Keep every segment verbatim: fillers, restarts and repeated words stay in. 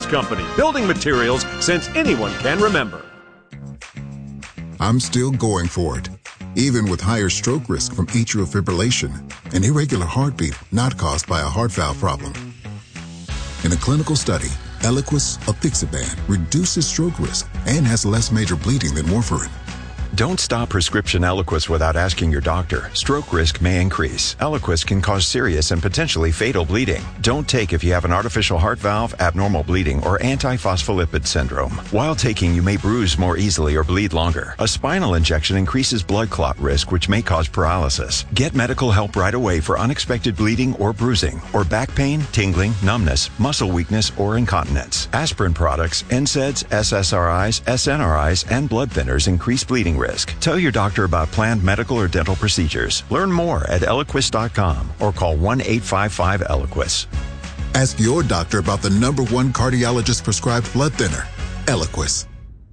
Company, building materials since anyone can remember. I'm still going for it, even with higher stroke risk from atrial fibrillation, an irregular heartbeat not caused by a heart valve problem. In a clinical study, Eliquis, apixaban, reduces stroke risk and has less major bleeding than warfarin. Don't stop prescription Eliquis without asking your doctor. Stroke risk may increase. Eliquis can cause serious and potentially fatal bleeding. Don't take if you have an artificial heart valve, abnormal bleeding, or antiphospholipid syndrome. While taking, you may bruise more easily or bleed longer. A spinal injection increases blood clot risk, which may cause paralysis. Get medical help right away for unexpected bleeding or bruising, or back pain, tingling, numbness, muscle weakness, or incontinence. Aspirin products, N SAIDs, S S R Is, S N R Is, and blood thinners increase bleeding risk. Tell your doctor about planned medical or dental procedures. Learn more at Eliquis dot com or call one eight five five Eliquis. Ask your doctor about the number one cardiologist prescribed blood thinner, Eliquis.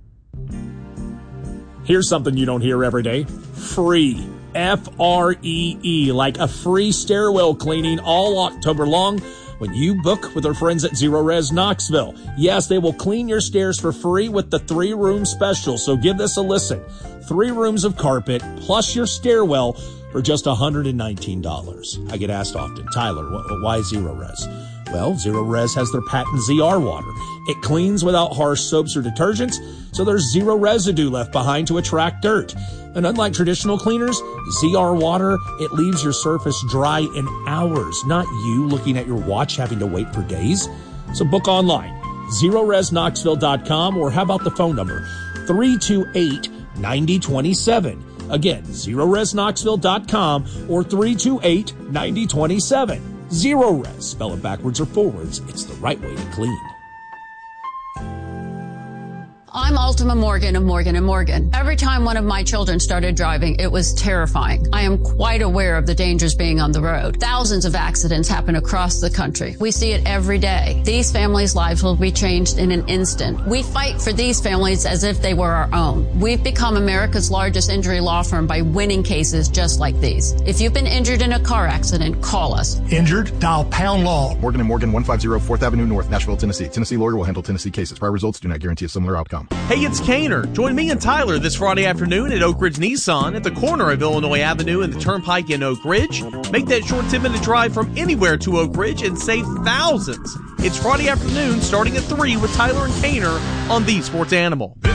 Here's something you don't hear every day. Free. F R E E. Like a free stairwell cleaning all October long when you book with our friends at Zero Res Knoxville. Yes, they will clean your stairs for free with the three-room special, so give this a listen. Three rooms of carpet plus your stairwell for just one hundred nineteen dollars. I get asked often, Tyler, why Zero Res? Well, Zero Res has their patent Z R water. It cleans without harsh soaps or detergents, so there's zero residue left behind to attract dirt. And unlike traditional cleaners, Z R water, it leaves your surface dry in hours, not you looking at your watch having to wait for days. So book online, zero res knoxville dot com, or how about the phone number, three two eight, nine zero two seven. Again, zero res knoxville dot com or three two eight, nine zero two seven. Zero Res, spell it backwards or forwards, it's the right way to clean. I'm Ultima Morgan of Morgan and Morgan. Every time one of my children started driving, it was terrifying. I am quite aware of the dangers being on the road. Thousands of accidents happen across the country. We see it every day. These families' lives will be changed in an instant. We fight for these families as if they were our own. We've become America's largest injury law firm by winning cases just like these. If you've been injured in a car accident, call us. Injured? Dial pound law. Morgan and Morgan, one fifty fourth Avenue North, Nashville, Tennessee. Tennessee lawyer will handle Tennessee cases. Prior results do not guarantee a similar outcome. Hey, it's Kaner. Join me and Tyler this Friday afternoon at Oak Ridge Nissan at the corner of Illinois Avenue and the Turnpike in Oak Ridge. Make that short ten-minute drive from anywhere to Oak Ridge and save thousands. It's Friday afternoon starting at three with Tyler and Kaner on The Sports Animal.